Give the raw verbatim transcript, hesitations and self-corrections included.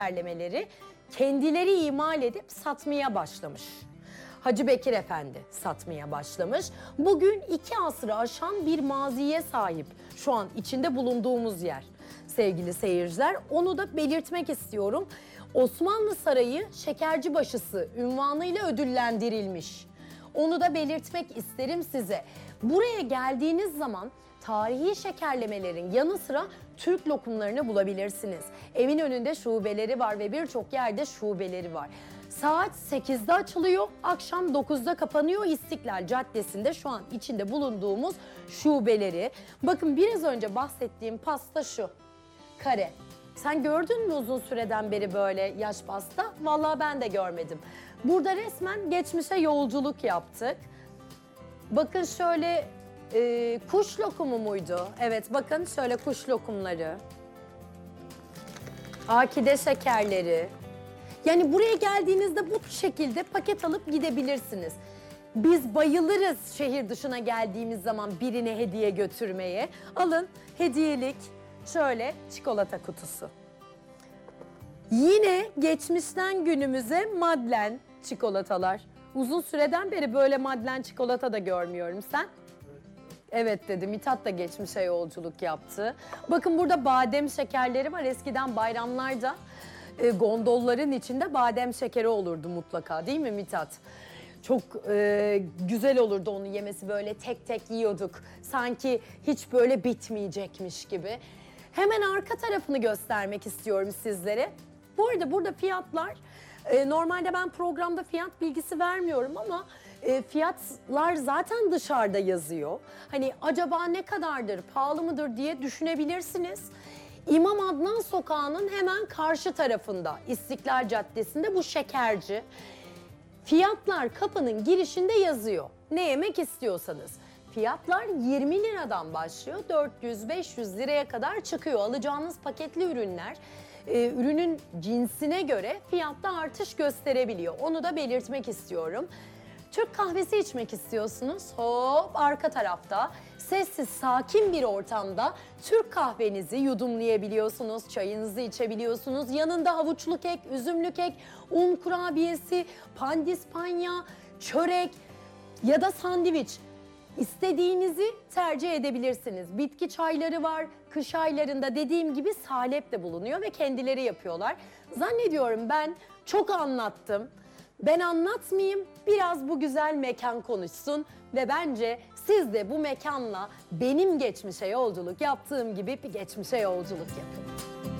şekerlemeleri kendileri imal edip satmaya başlamış. Hacı Bekir Efendi satmaya başlamış. Bugün iki asrı aşan bir maziye sahip şu an içinde bulunduğumuz yer. Sevgili seyirciler, onu da belirtmek istiyorum. Osmanlı Sarayı Şekercibaşısı unvanıyla ödüllendirilmiş. Onu da belirtmek isterim size. Buraya geldiğiniz zaman tarihi şekerlemelerin yanı sıra Türk lokumlarını bulabilirsiniz. Evin önünde şubeleri var ve birçok yerde şubeleri var. Saat sekizde açılıyor, akşam dokuzda kapanıyor İstiklal Caddesi'nde şu an içinde bulunduğumuz şubeleri. Bakın biraz önce bahsettiğim pasta şu, kare. Sen gördün mü uzun süreden beri böyle yaş pasta? Vallahi ben de görmedim. Burada resmen geçmişe yolculuk yaptık. Bakın şöyle e, kuş lokumu muydu? Evet bakın şöyle kuş lokumları. Akide şekerleri. Yani buraya geldiğinizde bu şekilde paket alıp gidebilirsiniz. Biz bayılırız şehir dışına geldiğimiz zaman birine hediye götürmeye. Alın hediyelik şöyle çikolata kutusu. Yine geçmişten günümüze Madlen çikolatalar. Uzun süreden beri böyle Madlen çikolata da görmüyorum. Sen? Evet dedi. Mithat da geçmişe yolculuk yaptı. Bakın burada badem şekerleri var. Eskiden bayramlarda e, gondolların içinde badem şekeri olurdu mutlaka, değil mi Mithat? Çok e, güzel olurdu onu yemesi, böyle tek tek yiyorduk. Sanki hiç böyle bitmeyecekmiş gibi. Hemen arka tarafını göstermek istiyorum sizlere. Bu arada burada fiyatlar, e, normalde ben programda fiyat bilgisi vermiyorum ama e, fiyatlar zaten dışarıda yazıyor. Hani acaba ne kadardır, pahalı mıdır diye düşünebilirsiniz. İmam Adnan Sokağı'nın hemen karşı tarafında, İstiklal Caddesi'nde bu şekerci. Fiyatlar kapının girişinde yazıyor. Ne yemek istiyorsanız. Fiyatlar yirmi liradan başlıyor, dört yüz beş yüz liraya kadar çıkıyor. Alacağınız paketli ürünler e, ürünün cinsine göre fiyatta artış gösterebiliyor. Onu da belirtmek istiyorum. Türk kahvesi içmek istiyorsunuz, hop arka tarafta sessiz, sakin bir ortamda Türk kahvenizi yudumlayabiliyorsunuz, çayınızı içebiliyorsunuz. Yanında havuçlu kek, üzümlü kek, un kurabiyesi, pandispanya, çörek ya da sandviç. İstediğinizi tercih edebilirsiniz. Bitki çayları var. Kış aylarında dediğim gibi salep de bulunuyor ve kendileri yapıyorlar. Zannediyorum ben çok anlattım. Ben anlatmayayım, biraz bu güzel mekan konuşsun ve bence siz de bu mekanla benim geçmişe yolculuk yaptığım gibi bir geçmişe yolculuk yapın.